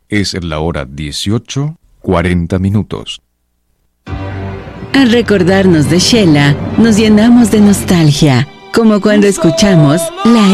Es la hora 18:40. Al recordarnos de Sheila, nos llenamos de nostalgia, como cuando escuchamos La